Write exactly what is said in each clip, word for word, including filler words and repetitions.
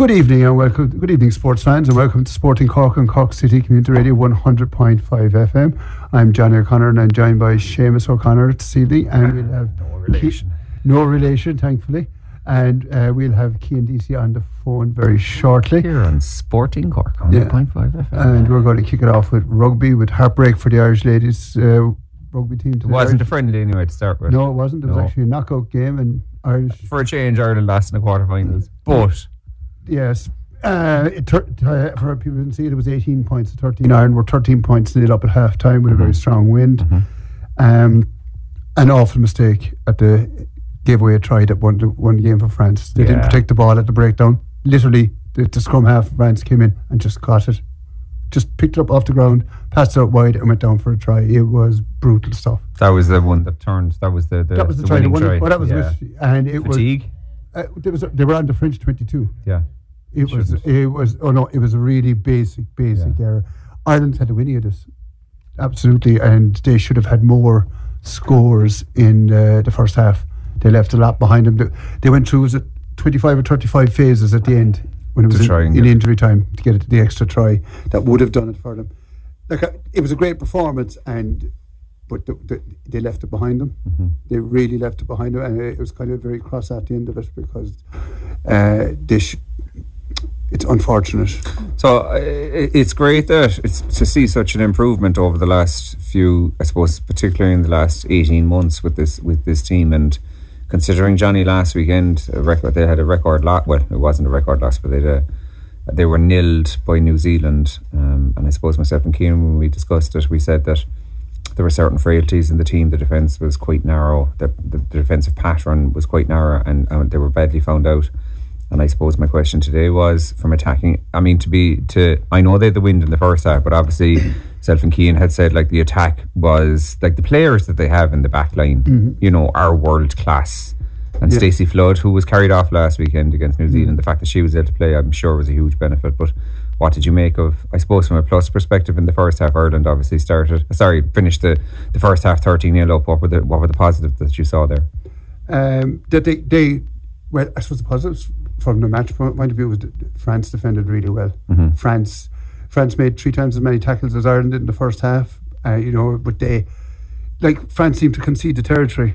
Good evening and welcome. Good evening, sports fans, and welcome to Sporting Cork and Cork City Community Radio one hundred point five F M. I'm Johnny O'Connor and I'm joined by Seamus O'Connor this evening, and we'll have no relation, Ke- no relation, thankfully, and uh, we'll have Cian Deasy on the phone very shortly. Here on Sporting Cork one hundred point five yeah. F M, and we're going to kick it off with rugby, with heartbreak for the Irish ladies uh, rugby team. It wasn't Irish. a friendly anyway to start with. No, it wasn't. It was no. actually a knockout game, and Irish for a change, Ireland lost in the quarterfinals, but yes. Uh, it tur- uh, for people who didn't see it, it was eighteen points to thirteen. Ireland were thirteen points nil up at half time with mm-hmm. a very strong wind. Mm-hmm. Um, an awful mistake at the gave away a try that won the one game for France. They yeah. didn't protect the ball at the breakdown. Literally, the, the scrum half France came in and just caught it, just picked it up off the ground, passed it out wide, and went down for a try. It was brutal stuff. That was the one that turned. That was the, the that was the, the try. winning The one, try. well, that was yeah. with, and it Fatigue. was. Uh, there was a, they were on the French twenty-two. Yeah. It was, Shouldn't. it was, oh no, it was a really basic, basic yeah. error. Ireland had to win of this. Absolutely. And they should have had more scores in uh, the first half. They left a lot behind them. They, they went through, was it twenty-five or thirty-five phases at the end when it was in, in injury time to get it, the extra try that would have done it for them. Like uh, it was a great performance, and but the, the, they left it behind them. Mm-hmm. They really left it behind them, and it was kind of very cross at the end of it because uh, they sh- it's unfortunate. So uh, it's great that it's to see such an improvement over the last few, I suppose, particularly in the last eighteen months with this with this team. And considering Johnny last weekend, a record they had a record loss. Well, it wasn't a record loss, but they had a, they were nilled by New Zealand. Um, and I suppose myself and Cian, when we discussed it, we said that there were certain frailties in the team. The defence was quite narrow. The, the, the defensive pattern was quite narrow, and, and they were badly found out. And I suppose my question today was from attacking. I mean, to be to I know they had the wind in the first half, but obviously, self and Cian had said like the attack was like the players that they have in the back line, mm-hmm. you know, are world class. And yeah. Stacey Flood, who was carried off last weekend against New Zealand, mm-hmm. the fact that she was able to play, I'm sure, was a huge benefit. But what did you make of, I suppose, from a plus perspective in the first half? Ireland obviously started, sorry, finished the, the first half thirteen nil up. What were the what were the positives that you saw there? Um, that they they well, I suppose the positives from the match point of view was that France defended really well. Mm-hmm. France France made three times as many tackles as Ireland did in the first half. Uh, you know, but they like France seemed to concede the territory.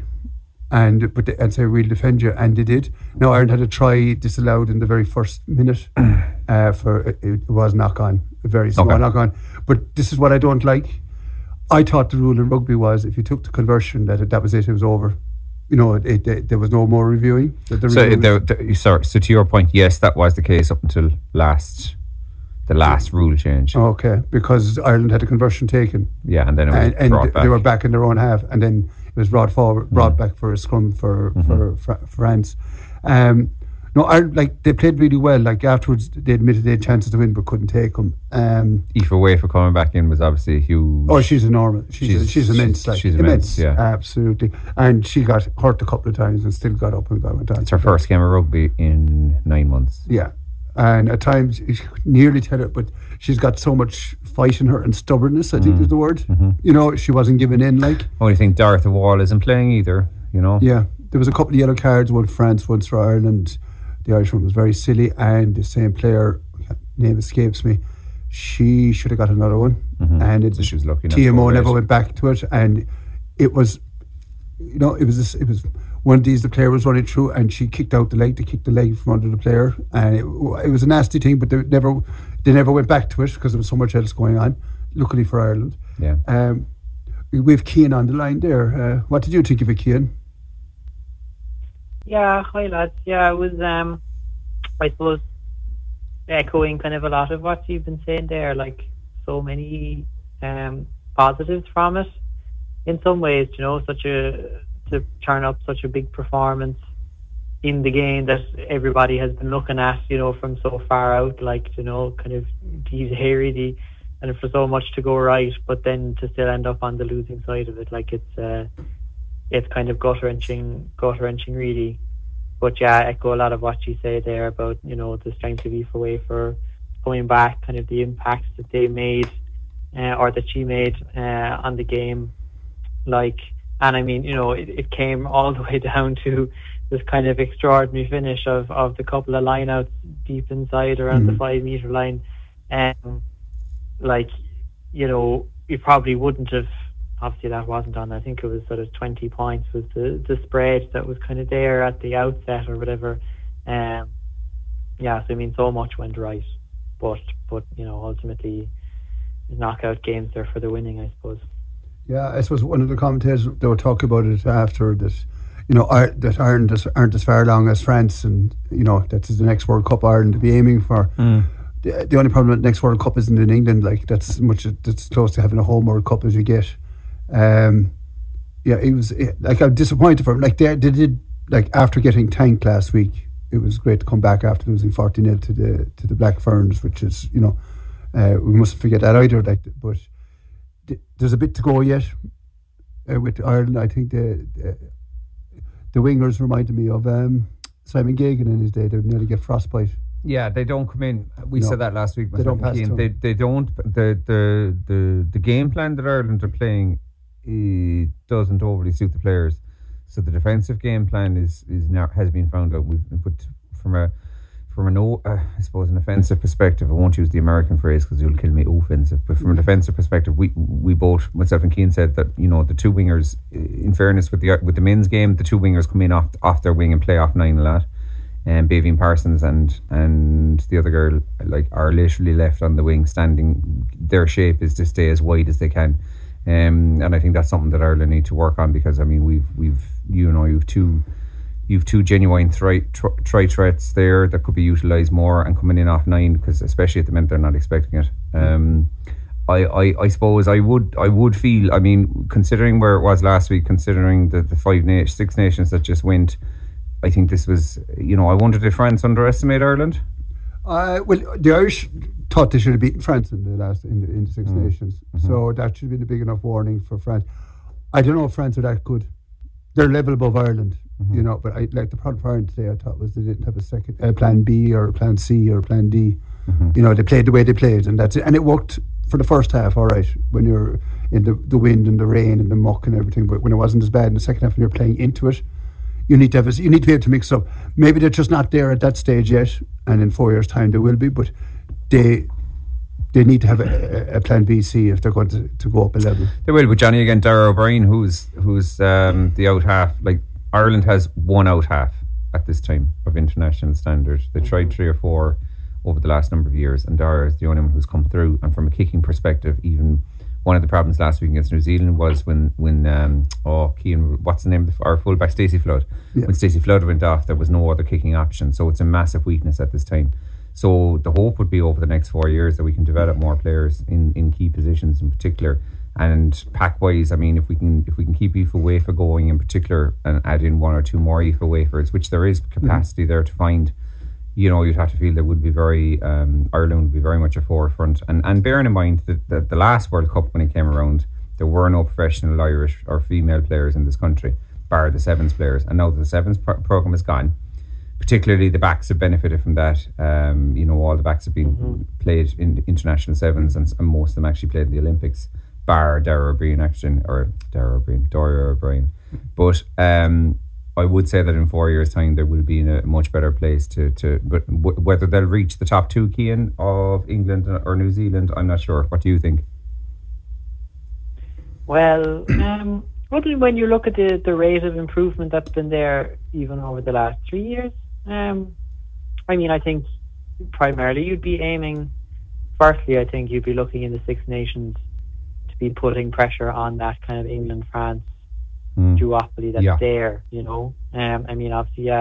And but they, and say we'll defend you, and they did. Now Ireland had a try disallowed in the very first minute uh, for it, it was knock on, a very small okay. knock on. But this is what I don't like. I thought the rule in rugby was if you took the conversion that it, that was it, it was over. You know, it, it, it, there was no more reviewing. The, the so, the, the, sorry, so to your point, yes, that was the case up until last, the last rule change. Okay, because Ireland had a conversion taken. Yeah, and then it was and, brought and back. They were back in their own half, and then it was brought forward, brought mm. back for a scrum for mm-hmm. for, for France. Um, no, Ireland, like they played really well. Like afterwards, they admitted they had chances to win but couldn't take them. Um, Aoife Wafer coming back in was obviously huge. Oh, she's enormous. She's she's, she's immense. She's, like she's immense, immense. Yeah, absolutely. And she got hurt a couple of times and still got up and got went on. It's her first game of rugby in nine months. Yeah, and at times you could nearly tell it, but she's got so much fight in her and stubbornness, I think mm. is the word. Mm-hmm. You know, she wasn't giving in. Like only think Dorothy Wall isn't playing either. You know. Yeah, there was a couple of yellow cards, one for France, one for Ireland. The Irish one was very silly, and the same player, name escapes me, she should have got another one. Mm-hmm. And it, so she was lucky. T M O never went back to it, and it was, you know, it was this, it was one of these the player was running through, and she kicked out the leg. They kicked the leg from under the player, and it, it was a nasty thing. But they never, they never went back to it because there was so much else going on. Luckily for Ireland, yeah. Um, we, we have Cian on the line there. Uh, what did you think of it, Cian? Yeah, hi lads. Yeah, it was, um, I suppose, echoing kind of a lot of what you've been saying there, like so many um, positives from it. In some ways, you know, such a, to turn up such a big performance in the game that everybody has been looking at, you know, from so far out, like, you know, kind of these hairy, and for so much to go right, but then to still end up on the losing side of it, like it's, uh, it's kind of gut-wrenching, gut-wrenching really. But yeah, I echo a lot of what you say there about, you know, the strength of Aoife Wafer coming back, kind of the impact that they made, uh, or that she made uh, on the game. Like, and I mean, you know, it, it came all the way down to this kind of extraordinary finish of, of the couple of lineouts deep inside around mm-hmm. the five metre line. Um, like, you know, you probably wouldn't have, obviously that wasn't on, I think it was sort of twenty points was the, the spread that was kind of there at the outset or whatever. Um, yeah, so I mean, so much went right. But, but you know, ultimately, knockout games there for the winning, I suppose. Yeah, I suppose one of the commentators, they were talking about it after that, you know, that Ireland aren't as far along as France, and, you know, that's the next World Cup Ireland to be aiming for. Mm. The, the only problem with the next World Cup isn't in England, like, that's as much, that's close to having a home World Cup as you get. Um, yeah, it was, it, like, I'm disappointed for them. Like, they, they did, like, after getting tanked last week, it was great to come back after losing forty nil to the to the Black Ferns, which is, you know, uh, we mustn't forget that either. Like, but th- there's a bit to go yet uh, with Ireland. I think the, the the wingers reminded me of um, Simon Gagan in his day. They would nearly get frostbite. Yeah, they don't come in. We no, said that last week. They don't pass they they don't. The the the the game plan that Ireland are playing uh, doesn't overly suit the players. So the defensive game plan is is now has been found out. We've put from a from an uh, I suppose an offensive perspective. I won't use the American phrase because you'll kill me. Offensive, but from a defensive perspective, we we both myself and Keane said that, you know, the two wingers, in fairness with the with the men's game, the two wingers come in off off their wing and play off nine a lot. And Baveen Parsons and and the other girl, like, are literally left on the wing standing. Their shape is to stay as wide as they can. Um, and I think that's something that Ireland need to work on, because I mean we've we've you know you've two you've two genuine try try threats there that could be utilised more and coming in off nine, because especially at the minute they're not expecting it. Um, I, I, I suppose I would I would feel, I mean, considering where it was last week, considering the, the five na- six nations that just went, I think this was, you know, I wondered if France underestimate Ireland. Uh, well, the Irish thought they should have beaten France in the last in the, in the Six mm. Nations, mm-hmm. so that should have been a big enough warning for France. I don't know if France are that good. They're level above Ireland, mm-hmm. you know. But I, like the problem for Ireland today, I thought was they didn't have a second uh, plan B or plan C or plan D. Mm-hmm. You know, they played the way they played, and that's it. And it worked for the first half, all right, when you're in the the wind and the rain and the muck and everything. But when it wasn't as bad in the second half, when you're playing into it, you need to have a, you need to be able to mix up. Maybe they're just not there at that stage yet, and in four years' time they will be. But they they need to have a, a plan B, C if they're going to, to go up a level. They will. With Johnny again, Dara O'Brien, who's who's um, the out half. Like, Ireland has one out half at this time of international standard. They tried three or four over the last number of years, and Dara is the only one who's come through. And from a kicking perspective, even one of the problems last week against New Zealand was when when um, oh Keane, what's the name of the, our fullback, Stacey Flood. Yeah. When Stacey Flood went off, there was no other kicking option. So it's a massive weakness at this time. So the hope would be over the next four years that we can develop more players in, in key positions in particular. And pack wise, I mean, if we can if we can keep Aoife Wafer going in particular and add in one or two more Aoife Wafers, which there is capacity mm-hmm. there to find, you know, you'd have to feel there would be very um, Ireland would be very much a forefront. And and bearing in mind that, that the last World Cup, when it came around, there were no professional Irish or female players in this country, bar the sevens players. And now that the sevens pro- program is gone, particularly the backs have benefited from that. Um, you know, all the backs have been mm-hmm. played in international sevens, and, and most of them actually played in the Olympics, bar Dara O'Brien, actually, or Dara O'Brien, Dara O'Brien. But um, I would say that in four years' time there will be in a much better place to, to but w- whether they'll reach the top two, Cian, of England or New Zealand, I'm not sure. What do you think? Well, um, when you look at the, the rate of improvement that's been there even over the last three years, um, I mean, I think primarily you'd be aiming, firstly, I think you'd be looking in the Six Nations to be putting pressure on that kind of England-France Mm. duopoly that's yeah. there, you know. Um, I mean, obviously, yeah,